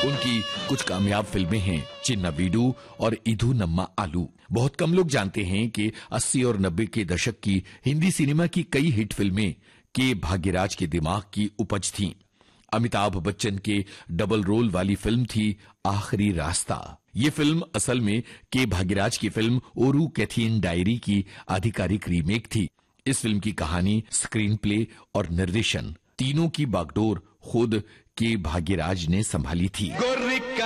उनकी कुछ कामयाब फिल्में हैं चिन्ना वीडू और इधू नम्मा आलू। बहुत कम लोग जानते हैं कि 80 और 90 के दशक की हिंदी सिनेमा की कई हिट फिल्में के भाग्यराज के दिमाग की उपज थीं। अमिताभ बच्चन के डबल रोल वाली फिल्म थी आखिरी रास्ता। ये फिल्म असल में के भाग्यराज की फिल्म ओरू कैथियन डायरी की आधिकारिक रीमेक थी। इस फिल्म की कहानी, स्क्रीन प्ले और निर्देशन तीनों की बागडोर खुद के भाग्यराज ने संभाली थी।